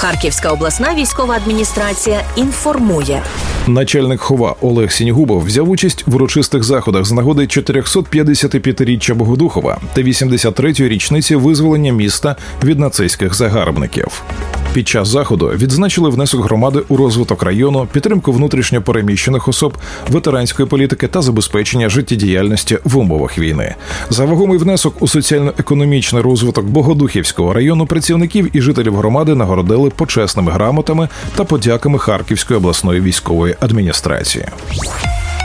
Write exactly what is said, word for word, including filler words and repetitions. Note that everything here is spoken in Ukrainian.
Харківська обласна військова адміністрація інформує. Начальник ХОВА Олег Сінігубов взяв участь в урочистих заходах з нагоди чотирьохсотп'ятдесятип'ятиріччя Богодухова та вісімдесят третьої річниці визволення міста від нацистських загарбників. Під час заходу відзначили внесок громади у розвиток району, підтримку внутрішньо переміщених особ, ветеранської політики та забезпечення життєдіяльності в умовах війни. За вагомий внесок у соціально-економічний розвиток Богодухівського району працівників і жителів громади нагородили почесними грамотами та подяками Харківської обласної військової адміністрації.